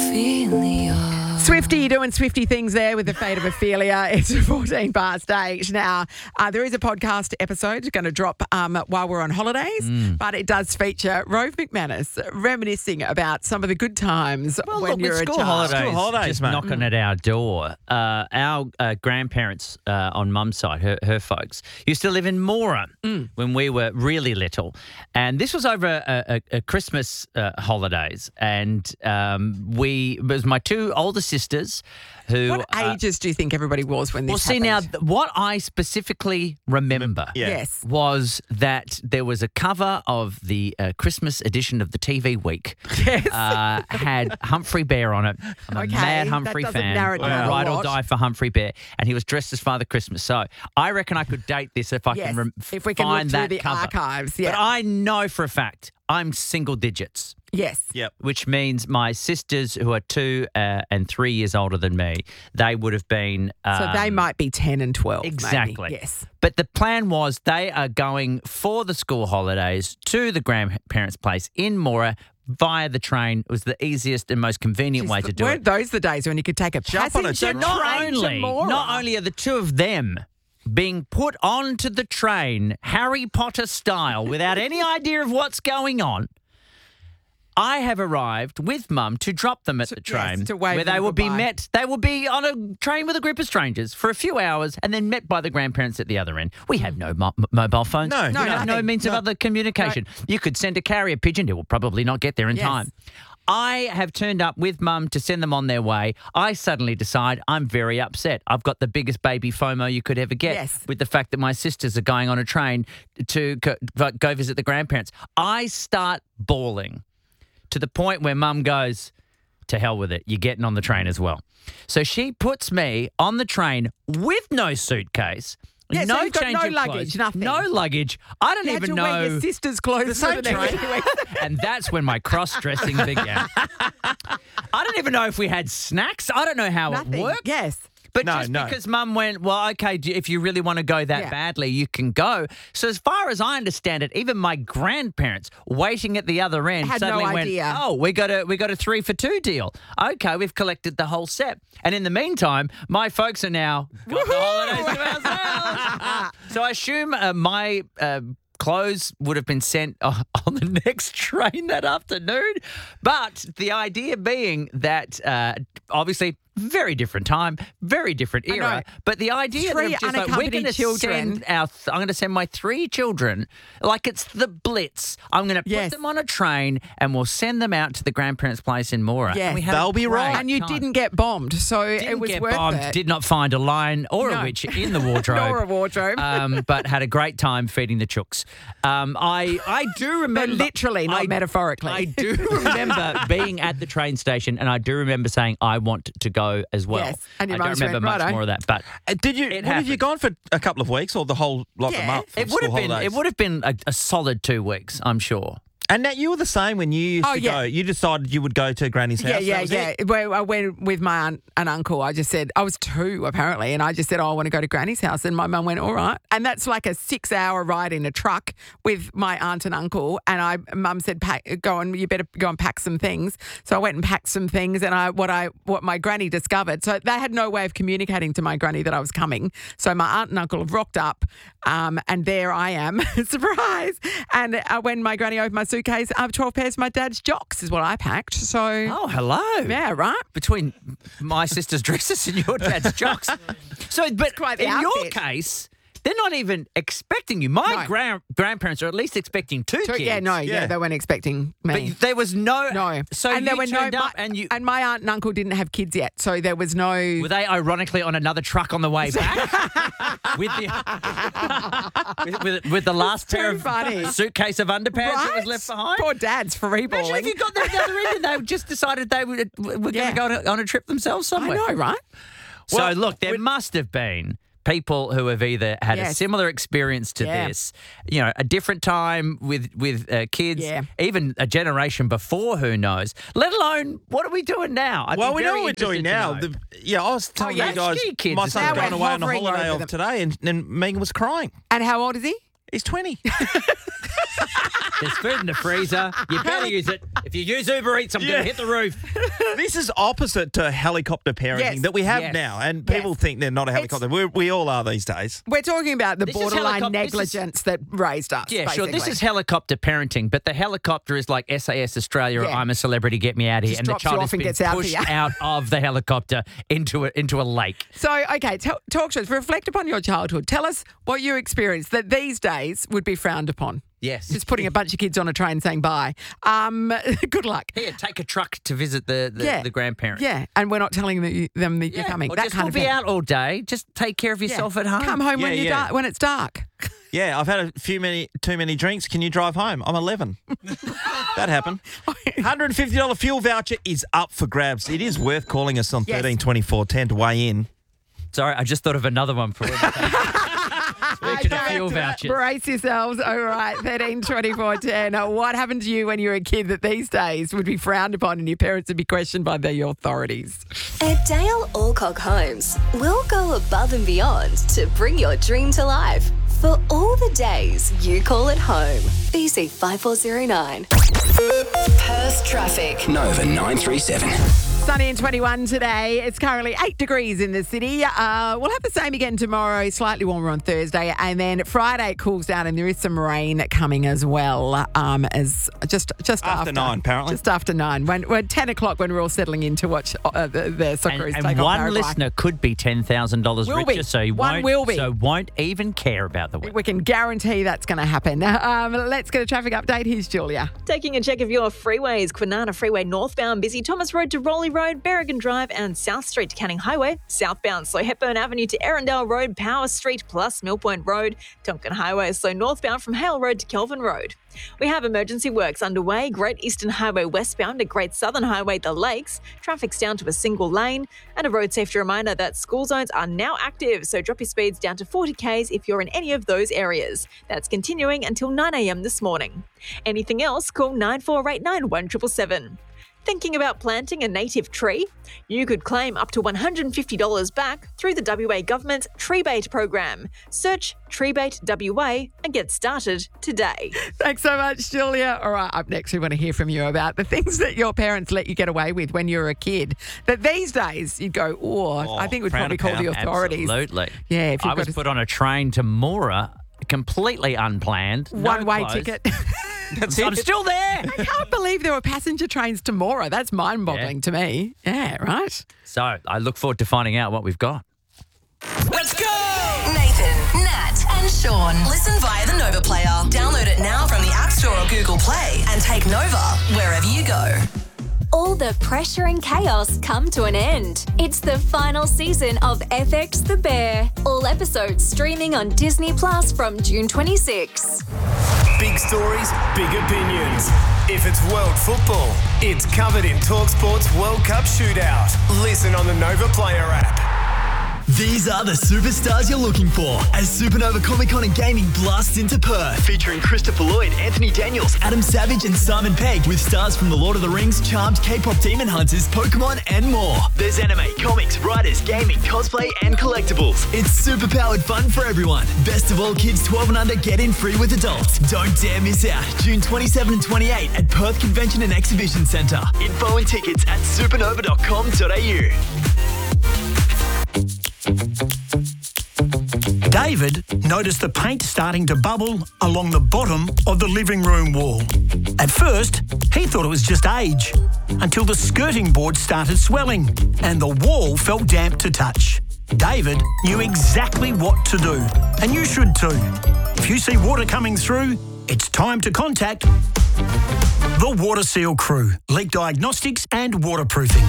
Ophelia. Swifty doing Swifty things there with the fate of Ophelia. It's 14 past 8 now. There is a podcast episode going to drop while we're on holidays, but it does feature Rove McManus reminiscing about some of the good times when you're a school child. holidays just mate. knocking at our door. Our grandparents on mum's side, her folks, used to live in Mora when we were really little. And this was over a Christmas holidays. And it was my two older sisters who... What ages do you think everybody was when this Well, see, happened? now, what I specifically remember Yes. was that there was a cover of the Christmas edition of the TV Week. Yes. Had Humphrey Bear on it. I'm a Okay, mad that Humphrey doesn't fan. narrow it I'm down a a ride or lot. die for Humphrey Bear. And he was dressed as Father Christmas. So I reckon I could date this if I Yes, can if we can look find through that the cover. archives, yeah. But I know for a fact I'm single digits. Yes. Yep. Which means my sisters, who are 2 and 3 years older than me, they would have been... So they might be 10 and 12. maybe. Exactly. Yes. But the plan was they are going for the school holidays to the grandparents' place in Mora via the train. It was the easiest and most convenient way to do Weren't it. those the days when you could take a Jump on a passenger train. train to Mora? Not only are the two of them being put onto the train Harry Potter style without any idea of what's going on, I have arrived with Mum to drop them at the train, to wave where them they will be goodbye. met. They will be on a train with a group of strangers for a few hours, and then met by the grandparents at the other end. We have no mobile phones. No, we no, have no nothing. means of other communication. You could send a carrier pigeon; it will probably not get there in Yes. time. I have turned up with Mum to send them on their way. I suddenly decide I'm very upset. I've got the biggest baby FOMO you could ever get Yes. with the fact that my sisters are going on a train to go visit the grandparents. I start bawling to the point where Mum goes, to hell with it, you're getting on the train as well. So she puts me on the train with no suitcase, Yeah, so no you've got change no of luggage, clothes, nothing. no luggage. I don't You had even to know. wear your sister's clothes for the next few weeks. And that's when my cross-dressing began. I don't even know if we had snacks. I don't know how Nothing. it worked. Yes. But No, just no. because Mum went, well, okay, if you really want to go that Yeah. badly, you can go. So as far as I understand it, even my grandparents waiting at the other end Had no suddenly went, idea. oh, we got a 3-for-2 deal. Okay, we've collected the whole set. And in the meantime, my folks are now got the holidays to ourselves. So I assume my clothes would have been sent on the next train that afternoon. But the idea being that obviously very different time, very different I era. know. But the idea Three that just like, we're unaccompanied going to children. send I'm going to send my 3 children like it's the Blitz. I'm going to put Yes. them on a train and we'll send them out to the grandparents' place in Mora. Yes. And we had a They'll be great right. And you time. didn't get bombed, so it Didn't was get worth bombed, it. did not find a lion or No. a witch in the wardrobe. Nor a wardrobe. But had a great time feeding the chooks. I do remember... literally, not metaphorically. I do remember being at the train station, and I do remember saying, I want to go as well. Yes, and your I don't mums remember went, much "Righto." more of that, but... Did you? It Have you happened. gone for a couple of weeks or the whole lot Yeah, of month? It would have been a solid 2 weeks, I'm sure. And that you were the same when you used to yeah. go. You decided you would go to Granny's house. Yeah, that was yeah. it? Where I went with my aunt and uncle. I just said, I was 2 apparently, and I just said, I want to go to Granny's house. And my mum went, all right. And that's like a 6-hour ride in a truck with my aunt and uncle. And mum said, you better go and pack some things. So I went and packed some things, and what my granny discovered. So they had no way of communicating to my granny that I was coming. So my aunt and uncle have rocked up, and there I am, surprise. And when my granny opened my suitcase, 12 pairs of my dad's jocks is what I packed. So Oh, hello. yeah, right. Between my sister's dresses and your dad's jocks. So, but quite the in your outfit. case, they're not even expecting you. My grandparents are at least expecting 2 kids. Yeah, they weren't expecting me. But there was no... No. So and you there were turned no, up and you... and my aunt and uncle didn't have kids yet, so there was no. Were they ironically on another truck on the way back? with the last That's pair too of funny. suitcase of underpants that was left behind? Poor dad's free Imagine balling. if you got there at the other end and they just decided they were going to go on a trip themselves I somewhere. know, right? So, Well, look, there must have been people who have either had a Yes. similar experience to Yeah. this, a different time with kids, Yeah. even a generation before, who knows, let alone what are we doing now? I'd Well, be we know very what we're doing interested to now. know. I was telling yeah, you guys, ski kids my as son's well. going Now away we're on a hovering holiday over of them. today, and Megan was crying. And how old is he? He's 20. There's food in the freezer. You better use it. If you use Uber Eats, I'm going to hit the roof. This is opposite to helicopter parenting Yes. that we have Yes. now. And people think they're not a helicopter. We all are these days. We're talking about the This is borderline negligence that raised us. Yeah, basically. sure. This is helicopter parenting, but the helicopter is like SAS Australia or Yeah. I'm a Celebrity, get me out of here. Just And the drops you child off has and been gets out pushed here. out of the helicopter into a lake. So, okay, talk to us. Reflect upon your childhood. Tell us what you experienced that these days would be frowned upon. Yes. Just putting a bunch of kids on a train saying bye. Good luck. Here, take a truck to visit the grandparents. Yeah, and we're not telling them that you're coming. Or That just kind we'll of be thing. out all day. Just take care of yourself at home. Come home when it's dark. Yeah, I've had too many drinks. Can you drive home? I'm 11. That happened. $150 fuel voucher is up for grabs. It is worth calling us on 13 24 10 to weigh in. Sorry, I just thought of another one for Speaking of fuel vouchers. Brace yourselves. All right, 13 24 10. What happened to you when you were a kid that these days would be frowned upon and your parents would be questioned by the authorities? At Dale Alcock Homes, we'll go above and beyond to bring your dream to life. For all the days you call it home. BC 5409. Perth traffic. Nova 937. Sunny and 21 today. It's currently 8 degrees in the city. We'll have the same again tomorrow, slightly warmer on Thursday. And then Friday it cools down and there is some rain coming as well. As just after 9, apparently. Just after 9. When 10 o'clock when we're all settling in to watch the Socceroos take And on one Paraguay. listener could be $10,000 Will richer, be. so he One will be. won't even care about the weather. We can guarantee that's going to happen. Let's get a traffic update. Here's Julia. Taking a check of your freeways. Kwinana Freeway northbound busy. Thomas Road to Rowley Road, Berrigan Drive and South Street to Canning Highway. Southbound slow Hepburn Avenue to Erindale Road, Power Street plus Mill Point Road. Tonkin Highway slow northbound from Hale Road to Kelvin Road. We have emergency works underway. Great Eastern Highway westbound at Great Southern Highway, the Lakes. Traffic's down to a single lane. And a road safety reminder that school zones are now active, so drop your speeds down to 40 k's if you're in any of those areas. That's continuing until 9 a.m. this morning. Anything else, call 9489 1777. Thinking about planting a native tree? You could claim up to $150 back through the WA Government's Treebait program. Search Treebait WA and get started today. Thanks so much, Julia. All right, up next, we want to hear from you about the things that your parents let you get away with when you were a kid. That these days you'd go, I think we'd probably call the authorities. Absolutely. Yeah, if you've I was got put on a train to Mora, completely unplanned. no one-way clothes. ticket. I'm still there. I can't believe there were passenger trains to Mora. That's mind-boggling to me. Yeah, right. So I look forward to finding out what we've got. Let's go! Nathan, Nat and Sean. Listen via the Nova Player. Download it now from the App Store or Google Play and take Nova wherever you go. All the pressure and chaos come to an end. It's the final season of FX The Bear. All episodes streaming on Disney Plus from June 26. Big stories, big opinions. If it's world football, it's covered in TalkSport's World Cup Shootout. Listen on the Nova Player app. These are the superstars you're looking for as Supernova Comic-Con and Gaming blasts into Perth, featuring Christopher Lloyd, Anthony Daniels, Adam Savage and Simon Pegg, with stars from The Lord of the Rings, Charmed, K-pop Demon Hunters, Pokemon and more. There's anime, comics, writers, gaming, cosplay and collectibles. It's super-powered fun for everyone. Best of all, kids 12 and under get in free with adults. Don't dare miss out. June 27 and 28 at Perth Convention and Exhibition Centre. Info and tickets at supernova.com.au. David noticed the paint starting to bubble along the bottom of the living room wall. At first, he thought it was just age, until the skirting board started swelling and the wall felt damp to touch. David knew exactly what to do, and you should too. If you see water coming through, it's time to contact the Water Seal crew, leak diagnostics and waterproofing.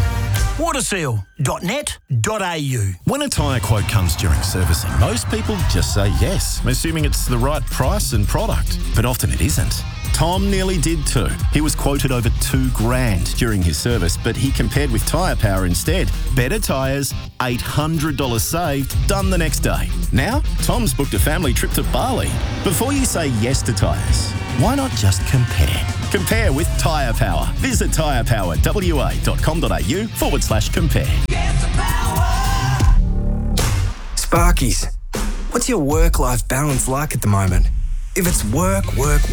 Waterseal.net.au. When a tyre quote comes during servicing, most people just say yes, assuming it's the right price and product. But often it isn't. Tom nearly did too. He was quoted over $2,000 during his service, but he compared with Tyre Power instead. Better tyres, $800 saved, done the next day. Now, Tom's booked a family trip to Bali. Before you say yes to tyres, why not just compare? Compare with Tyre Power. Visit tyrepowerwa.com.au/compare. Sparkies, what's your work-life balance like at the moment? If it's work,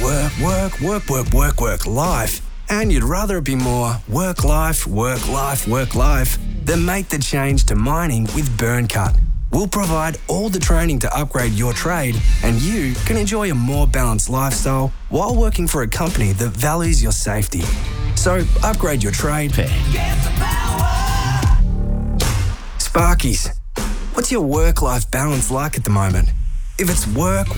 life, and you'd rather it be more work, life, then make the change to mining with BurnCut. We'll provide all the training to upgrade your trade, and you can enjoy a more balanced lifestyle while working for a company that values your safety. So upgrade your trade. Sparkies, what's your work-life balance like at the moment? If it's work,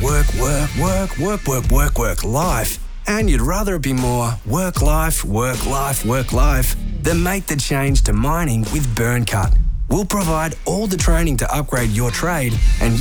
life, and you'd rather it be more work, life, then make the change to mining with BurnCut. We'll provide all the training to upgrade your trade, and